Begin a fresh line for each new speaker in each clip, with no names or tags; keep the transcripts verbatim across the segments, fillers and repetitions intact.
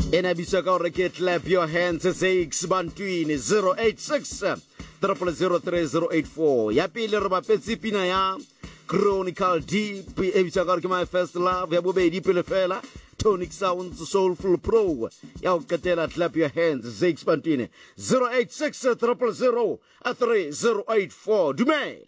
ena bisa ka gore ke clap your hands six bantwini zero eight six triple zero three zero eight four ya pele re bapetse pina ya Chronicle Deep e bisa ka gore ke My First Love ya bobedi pele fela Tonic Sounds Soulful Pro ya o qetela clap your hands six bantwini zero eight six triple zero three zero eight four dumela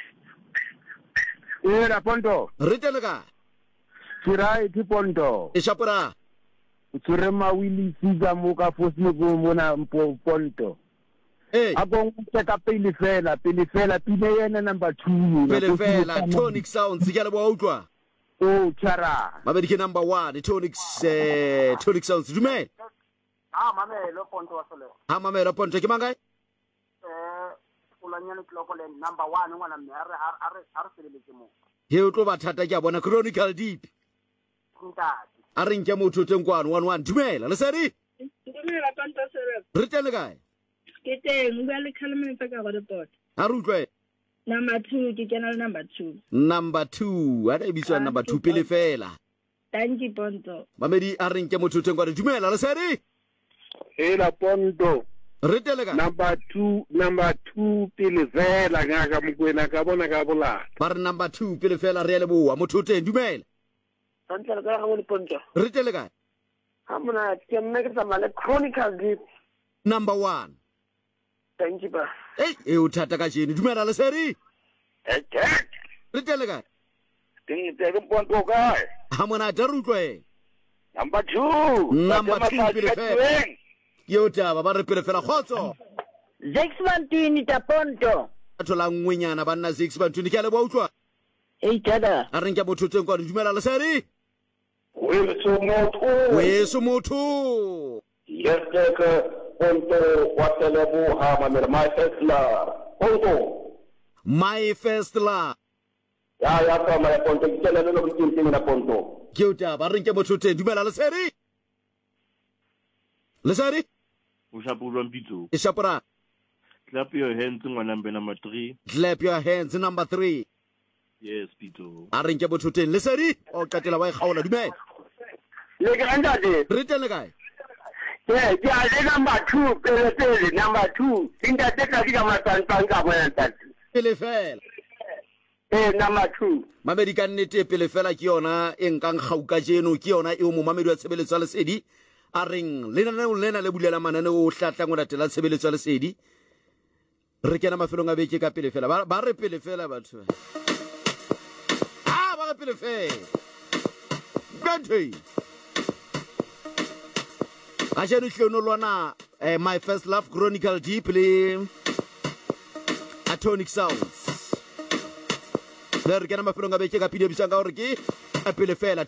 Era Ponto.
Ritele ka
Kirai ti Ponto.
e shapura
Tsurema Willy Siza muka fosni go mona Ponto.
eh
Abong tseka pele fela, pele fela pile yena number two.
pele fela Tonic Sounds ke le bo utlwa
Oh, chara.
mabedi ke number one Tonic eh Tonic Sounds dumela
Ah, mamelo Ponto wa solo.
ha mamela ponto ke mangai
Eh, ulanyana tloko le number one ngwana mme are are are seleletse mo.
he o tlo ba thata ke a bona Chronicle Deep
Ntati.
a re nke motho teng kwano one one dumela le sedi
Dumela Ponto Serep.
re tele kae
Ke teng ba le khalemetse ka go report.
ha re utlwe
Number two ke kena le number two.
number two a re bitswa number two pele fela
Thank you Ponto.
mamedi a re nke motho teng kwano dumela le sedi
Era Ponto.
re tele kae
Number two, number two pele fela ngaka mokwena ka bona ka bola.
ba re number two pele fela re le boa motho teng dumela
Santla ka go le Ponto.
re tele kae
Hamona ke nne ke tsamaya le Chronicle Deep.
number one
Thank you ba.
eh e o thata ka jeni dumela le sedi
Eh,
re tele kae
ting te ke Ponto kae.
ha mona da re utlwe
Number two.
Number two pele fela yo taba ba re pele fela khotso
six bantwini ta Ponto.
a thola ngwenyana ba nna six bantwini ke a le bo utlwa
Hey tada.
a re nke motho teng kwano dumela le sedi
Wewe so moto.
weso motho
Yesteke Ponto watelebu ha mamela My First Love. Ponto.
My First Love
Ya ya kama ya Ponto kitela lelo kitingi na Ponto.
ke o taba a re nke motho teng dumela le sedi le sedi
o shapulwa mpitso
e shapura
clap your hands ngwana mbe number three
clap your hands number three
yes pitso
a re nke motho teng le sedi o qetela wa e kgaola dumela
Le ke andade.
re tele kae
Yeah, yeah, le number two pele pele number two. Inda te ka diga matantang ka bona tati.
pele fela
Eh number two.
mamedi ka nnete pele fela ke yona e nkang gauka jeno ke yona e o mo mamedi wa tshebeletso ya lesedi a reng lenaneo lena le bulela mananeo o hlatlang o latela tshebeletso ya lesedi re kena mafelong a beke ka pele fela ba ba re pele fela batho ah ba re pele fela gantwe a jeno hlono lwana eh, My First Love Chronicle Deep le Tonic Sounds le re kena mafelong a beke ka pidi bisang ka gore ke a pele fela